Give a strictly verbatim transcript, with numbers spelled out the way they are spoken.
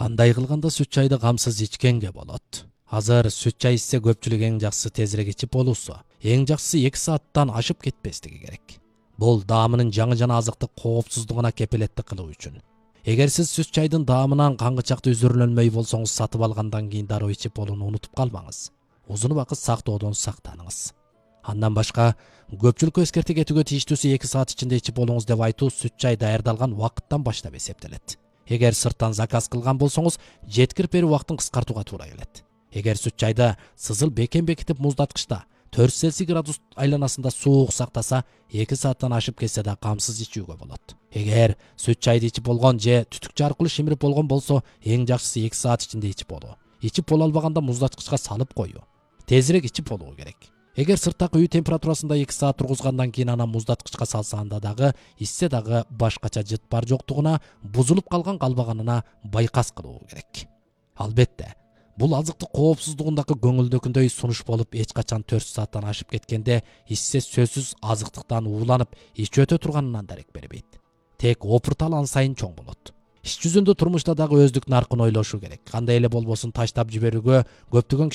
Кандай кылганда сүт чайды камсыз ичкенге болот? Азыр сүт чай ичсе көпчүлүк эң жакшысы тезирээк ичип болуусу, эң жакшысы эки сааттан ашып кетпестиги керек. Бул даамынын жаңы жана азыктык коопсуздугуна кепилеттик кылуу үчүн. Эгер сиз сүт чайдын даамынан каңгычакты үзүрүлөнмөй болсоңуз, сатып алгандан кийин дароо ичип болууну унутуп калмаңыз. Узун убакыт сактоодон сактаныңыз. Андан башка, көпчүлүккө эскерте кетүүгө тийиштүүсү эки саат ичинде ичип болуңуз деп айтуу сүт чай даярдалган убакыттан баштап эсептелет. Эгер сырттан заказ кылган болсоңуз, жеткирип берүү убактын кыскартууга туура келет. Эгер сүт чайды сызыл бекем бекитип муздаткычта төрт Цельсий градус айланасында суук сактаса, эки сааттан ашып кетсе да камсыз ичүүгө болот. Эгер сүт чайды ичип болгон же түтүкчү аркылуу шимирип болгон болсо, эң жакшысы эки саат ичинде ичип болуу. Ичип боло албаганда муздаткычка салып коюу. Тезирээк ичип болуу керек. Эгер сырттагы үй температурасында эки саат тургузгандан кийин анан муздаткычка салса, анда дагы ичсе дагы башкача жыт бар жоктугуна, бузулуп калган калбаганына байкас кылуу керек. Албетте, бул азыктык коопсуздугундагы көңүлдөгүндөй сунуш болуп, эч качан төрт сааттан ашып кеткенде ичсе сөзсүз азыктыктан ууланып, ичи өтө турганынан дарек бербейт. Тек опурталан сайын чоң болот. Иш жүзүндө турмушта дагы өздүк наркын ойлошу керек. Кандай эле болбосун таштап жиберүүгө көптөгөн